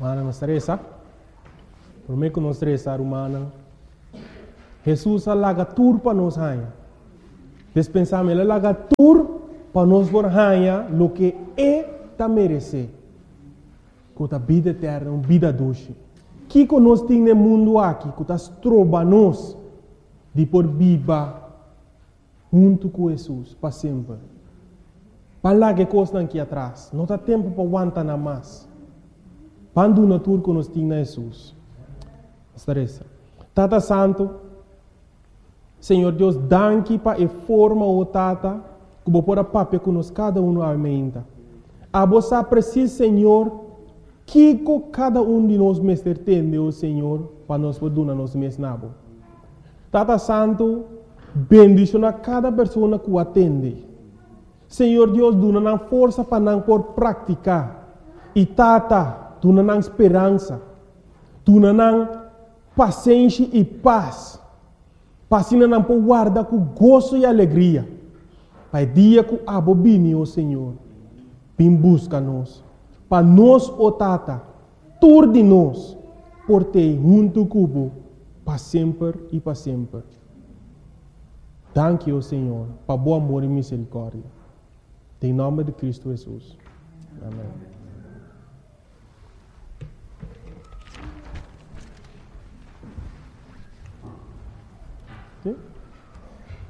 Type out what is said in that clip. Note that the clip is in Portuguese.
Mana nos stressa. Por mim que nos stressa humana. Jesus alaga tur para nos hanha. Dispensamos ele alaga tur para nos por hanha lo que ta merece. Com a vida eterna, uma vida doce. Que nós temos no mundo aqui, que nós trobamos de por viva junto com Jesus para sempre. Para lá que coisa aqui atrás, não há tempo para aguentar nada mais. Quando na tour que nós temos Jesus. Estarece. Tata Santo, Senhor Deus, danke para a forma o Tata, que vou pôr a papel que nós cada um aumenta. A você precisa, Senhor, que cada um de nós mestre tem, o Senhor, para nós poder nos mesnabo. Tata Santo, bendiciona cada pessoa que o atende. Senhor Deus, dona força para não por praticar. E Tata, dona esperança. Dona paciência e paz. Passina não por guardar com gozo e alegria. Pai dia que abobine, o Senhor, vem busca nós. Para nós, o Tata, tur de nós, por ter junto cubo, para sempre e para sempre. Danke, o Senhor, para bom amor e misericórdia. Em nome de Cristo Jesus. Amém. Okay?